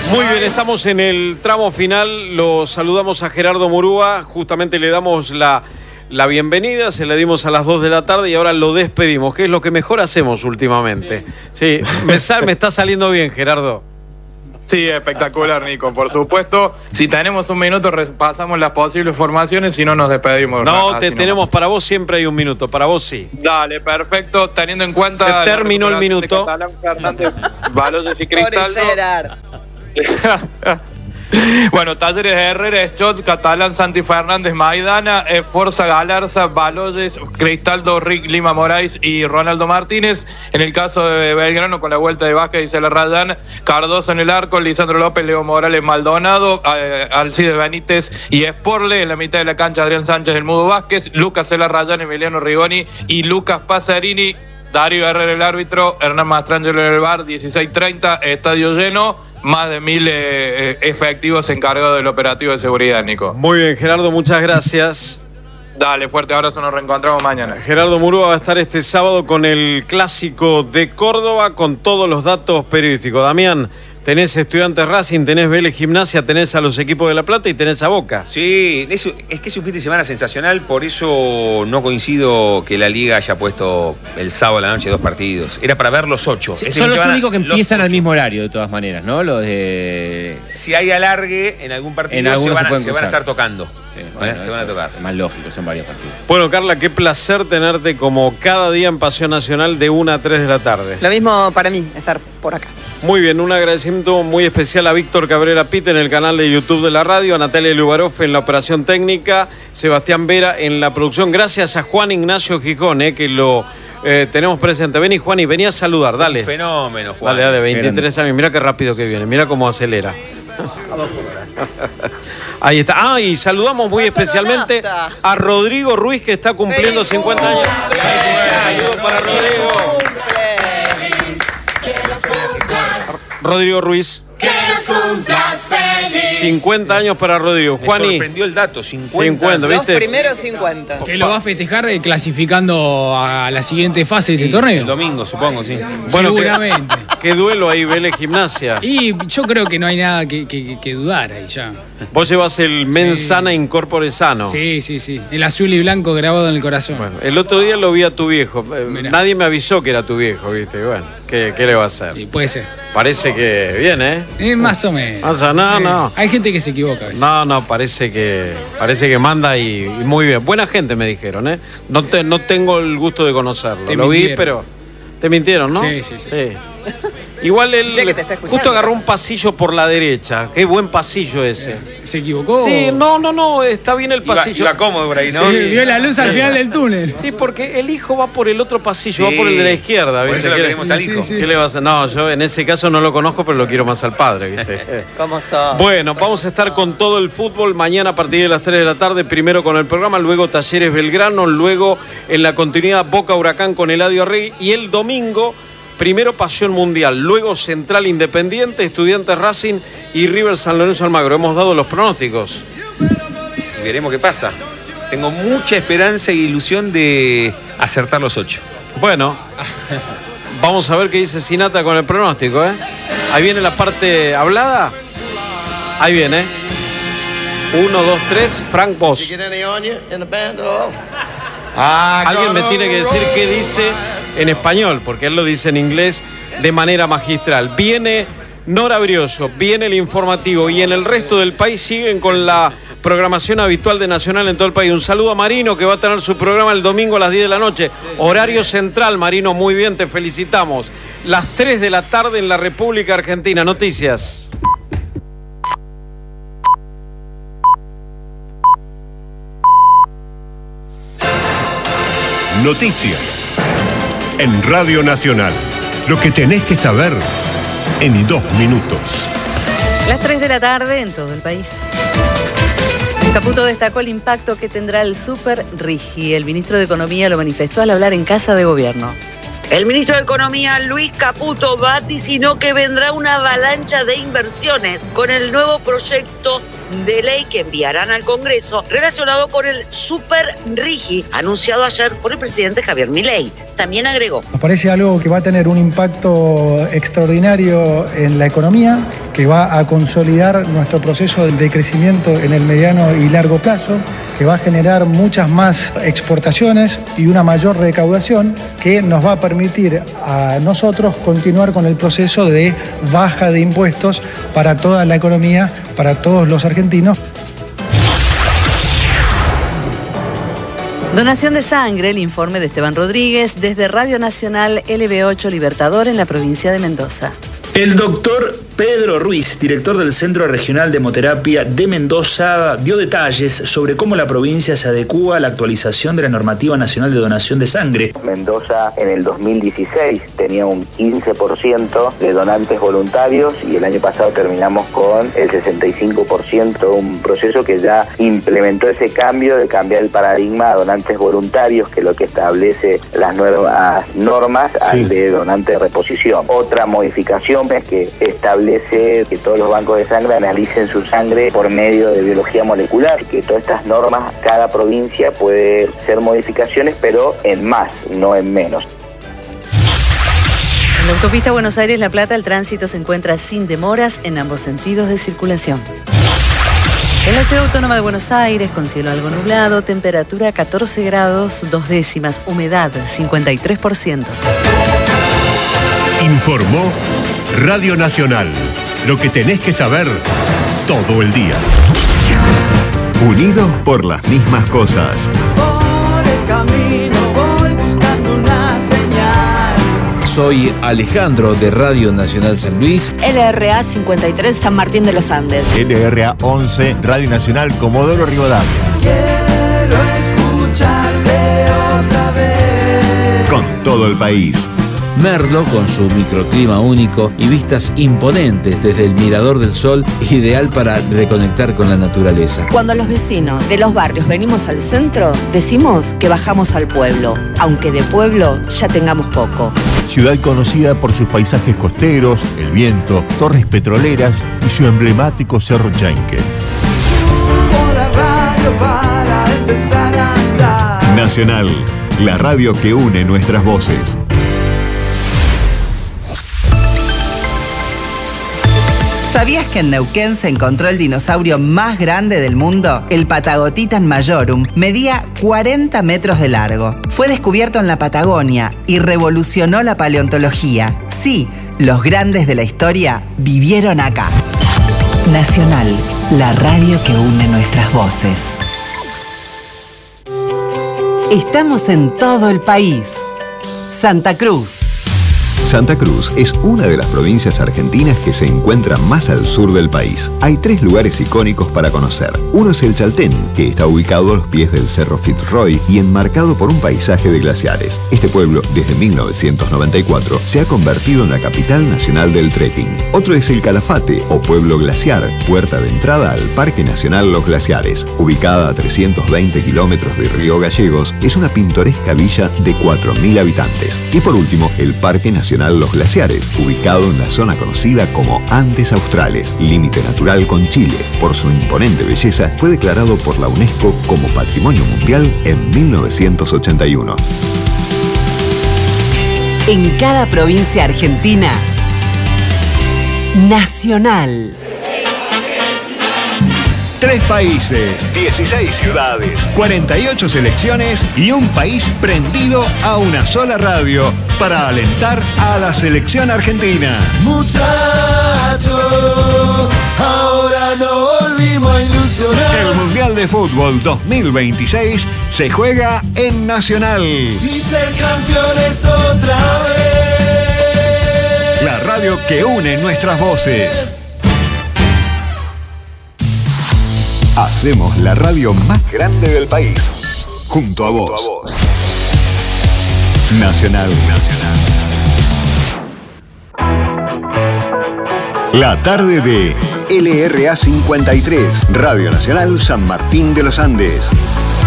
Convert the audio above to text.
Muy bien, estamos en el tramo final. Lo saludamos a Gerardo Murúa. Justamente le damos la bienvenida. Se la dimos a las 2 de la tarde y ahora lo despedimos, que es lo que mejor hacemos últimamente. Sí, me está saliendo bien, Gerardo. Sí, espectacular, Nico, por supuesto. Si tenemos un minuto, repasamos las posibles formaciones, si no nos despedimos. No, tenemos para vos, siempre hay un minuto, para vos sí. Dale, perfecto, teniendo en cuenta... Se terminó el minuto. Catalán, Fernández, Baloyes y Cristaldo. Bueno, Talleres de Herrera, Schott, Catalán, Santi Fernández, Maidana, Forza, Galarza, Baloyes, Cristaldo, Rick, Lima Moraes y Ronaldo Martínez. En el caso de Belgrano, con la vuelta de Vázquez y Cela Rayán, Cardoso en el arco, Lisandro López, Leo Morales, Maldonado, Alcides Benítez y Sporle. En la mitad de la cancha, Adrián Sánchez, El Mudo Vázquez, Lucas Cela Rayán, Emiliano Rigoni y Lucas Pasarini. Darío Herrera el árbitro, Hernán Mastrangelo en el bar, 16:30, estadio lleno. Más de 1000 efectivos encargados del operativo de seguridad, Nico. Muy bien, Gerardo, muchas gracias. Dale, fuerte abrazo, nos reencontramos mañana. Gerardo Murúa va a estar este sábado con el Clásico de Córdoba con todos los datos periodísticos. Damián, tenés Estudiantes Racing, tenés Vélez Gimnasia, tenés a los equipos de La Plata y tenés a Boca. Sí, es que es un fin de semana sensacional, por eso no coincido que la Liga haya puesto el sábado a la noche 2 partidos. Era para ver los 8. Sí, son los únicos que empiezan al mismo horario, de todas maneras, ¿no? Los de... Si hay alargue en algún partido, se van a estar tocando. Sí, bueno, se van a tocar. Es más lógico, son varios partidos. Bueno, Carla, qué placer tenerte como cada día en Pasión Nacional de 1 a 3 de la tarde. Lo mismo para mí, estar por acá. Muy bien, un agradecimiento muy especial a Víctor Cabrera Pita en el canal de YouTube de la radio, a Natalia Lubaroff en la operación técnica, Sebastián Vera en la producción. Gracias a Juan Ignacio Gijón, que lo tenemos presente. Vení, Juan, y vení a saludar, dale. Un fenómeno, Juan. Dale, 23 años, mira qué rápido que viene, mira cómo acelera. Ahí está. Y saludamos muy especialmente a Rodrigo Ruiz, que está cumpliendo 50 años. Saludos para Rodrigo. Rodrigo Ruiz. Que nos cumplas feliz. 50 años para Rodrigo. Juani. Me sorprendió el dato, 50. ¿Viste? Los primeros 50. Que lo va a festejar clasificando a la siguiente fase de este torneo. El domingo, supongo, sí. Bueno, seguramente. ¿Qué duelo ahí, Vélez Gimnasia? Y yo creo que no hay nada que dudar ahí ya. Vos llevas el mens sana incorpore sano. Sí. El azul y blanco grabado en el corazón. Bueno, el otro día lo vi a tu viejo. Mirá. Nadie me avisó que era tu viejo, ¿viste? Bueno, ¿qué le va a hacer? Sí, puede ser. Parece que bien, ¿eh? Más o menos. No. Hay gente que se equivoca a veces. No, parece que manda y muy bien. Buena gente me dijeron, ¿eh? No tengo el gusto de conocerlo. Lo vi, pero te mintieron, ¿no? Sí. Igual él justo agarró un pasillo por la derecha. Qué buen pasillo ese. ¿Se equivocó? Sí, no, está bien el pasillo. Iba cómodo por ahí, ¿no? Sí, vio la luz al final del túnel. Sí, porque el hijo va por el otro pasillo, va por el de la izquierda, ¿viste? Por eso lo queremos al hijo. ¿Qué le va a hacer? No, yo en ese caso no lo conozco, pero lo quiero más al padre, ¿viste? ¿Cómo son? Bueno, vamos a estar con todo el fútbol mañana a partir de las 3 de la tarde, primero con el programa, luego Talleres Belgrano, luego en la continuidad Boca Huracán con Eladio Arregui y el domingo primero Pasión Mundial, luego Central Independiente, Estudiantes Racing y River San Lorenzo Almagro. Hemos dado los pronósticos. Veremos qué pasa. Tengo mucha esperanza e ilusión de acertar los 8. Bueno, vamos a ver qué dice Sinatra con el pronóstico, ¿eh? Ahí viene la parte hablada. Ahí viene. 1, 2, 3, Frank Boss. Alguien me tiene que decir qué dice en español, porque él lo dice en inglés de manera magistral. Viene Nora Briollo, viene el informativo y en el resto del país siguen con la programación habitual de Nacional en todo el país. Un saludo a Marino, que va a tener su programa el domingo a las 10 de la noche. Horario central, Marino, muy bien, te felicitamos. Las 3 de la tarde en la República Argentina. Noticias. Noticias en Radio Nacional. Lo que tenés que saber en 2 minutos. Las 3 de la tarde en todo el país. Caputo destacó el impacto que tendrá el Super Rigi. El ministro de Economía lo manifestó al hablar en Casa de Gobierno. El ministro de Economía, Luis Caputo, vaticinó que vendrá una avalancha de inversiones con el nuevo proyecto de ley que enviarán al Congreso relacionado con el Super Rigi, anunciado ayer por el presidente Javier Milei. También agregó: nos parece algo que va a tener un impacto extraordinario en la economía, que va a consolidar nuestro proceso de crecimiento en el mediano y largo plazo, que va a generar muchas más exportaciones y una mayor recaudación que nos va a permitir a nosotros continuar con el proceso de baja de impuestos para toda la economía, para todos los argentinos. Donación de sangre, el informe de Esteban Rodríguez desde Radio Nacional LB8 Libertador en la provincia de Mendoza. El doctor Pedro Ruiz, director del Centro Regional de Hemoterapia de Mendoza, dio detalles sobre cómo la provincia se adecúa a la actualización de la normativa nacional de donación de sangre. Mendoza en el 2016 tenía un 15% de donantes voluntarios y el año pasado terminamos con el 65%, un proceso que ya implementó ese cambio de cambiar el paradigma a donantes voluntarios, que es lo que establece las nuevas normas, al de donante de reposición. Otra modificación es que establece que todos los bancos de sangre analicen su sangre por medio de biología molecular, que todas estas normas, cada provincia puede hacer modificaciones, pero en más, no en menos. En la autopista Buenos Aires-La Plata, el tránsito se encuentra sin demoras en ambos sentidos de circulación. En la Ciudad Autónoma de Buenos Aires, con cielo algo nublado, temperatura 14 grados 2 décimas, humedad 53%. Informó Radio Nacional. Lo que tenés que saber todo el día. Unidos por las mismas cosas. Por el camino voy buscando una señal. Soy Alejandro de Radio Nacional San Luis. LRA 53 San Martín de los Andes. LRA 11 Radio Nacional Comodoro Rivadavia. Quiero escucharte otra vez. Con todo el país. Merlo, con su microclima único y vistas imponentes desde el Mirador del Sol, ideal para reconectar con la naturaleza. Cuando los vecinos de los barrios venimos al centro, decimos que bajamos al pueblo, aunque de pueblo ya tengamos poco. Ciudad conocida por sus paisajes costeros, el viento, torres petroleras y su emblemático Cerro Chainque. Subo la radio para empezar a andar. Nacional, la radio que une nuestras voces. ¿Sabías que en Neuquén se encontró el dinosaurio más grande del mundo? El Patagotitan majorum medía 40 metros de largo. Fue descubierto en la Patagonia y revolucionó la paleontología. Sí, los grandes de la historia vivieron acá. Nacional, la radio que une nuestras voces. Estamos en todo el país. Santa Cruz. Santa Cruz es una de las provincias argentinas que se encuentra más al sur del país. Hay 3 lugares icónicos para conocer. Uno es el Chaltén, que está ubicado a los pies del Cerro Fitzroy y enmarcado por un paisaje de glaciares. Este pueblo, desde 1994, se ha convertido en la capital nacional del trekking. Otro es el Calafate, o pueblo glaciar, puerta de entrada al Parque Nacional Los Glaciares. Ubicada a 320 kilómetros de Río Gallegos, es una pintoresca villa de 4.000 habitantes. Y por último, el Parque Nacional Los Glaciares, ubicado en la zona conocida como Andes Australes, límite natural con Chile. Por su imponente belleza, fue declarado por la UNESCO como Patrimonio Mundial en 1981. En cada provincia argentina, Nacional. 3 países, 16 ciudades, 48 selecciones y un país prendido a una sola radio para alentar a la selección argentina. Muchachos, ahora no volvimos a ilusionar. El Mundial de Fútbol 2026 se juega en Nacional. Y ser campeones otra vez. La radio que une nuestras voces. Hacemos la radio más grande del país, junto a vos. Nacional. La tarde de LRA 53, Radio Nacional San Martín de los Andes.